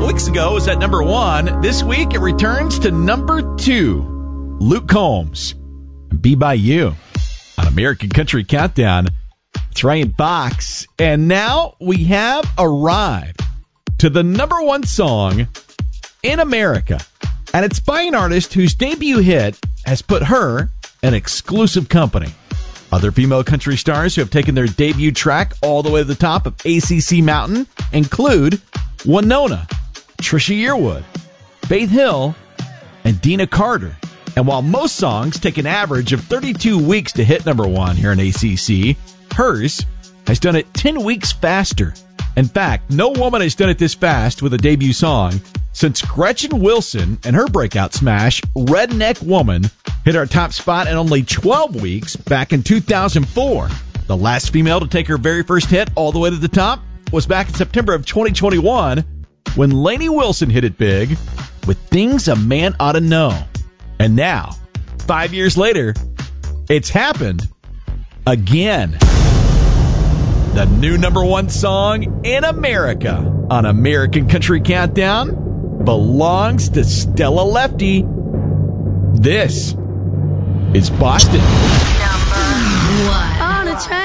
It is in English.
couple weeks ago, it was at number 1. This week, it returns to number 2. Luke Combs, Be By You on American Country Countdown. It's Ryan Fox. And now we have arrived to the number 1 song in America. And it's by an artist whose debut hit has put her in exclusive company. Other female country stars who have taken their debut track all the way to the top of ACC Mountain include Winona, Trisha Yearwood, Faith Hill, and Dina Carter. And while most songs take an average of 32 weeks to hit number 1 here in ACC, hers has done it 10 weeks faster. In fact, no woman has done it this fast with a debut song since Gretchen Wilson and her breakout smash, Redneck Woman, hit our top spot in only 12 weeks back in 2004. The last female to take her very first hit all the way to the top was back in September of 2021 when Lainey Wilson hit it big with Things a Man Ought to Know. And now, 5 years later, it's happened again. The new number 1 song in America on American Country Countdown belongs to Stella Lefty. This is Boston. Number 1. On a train.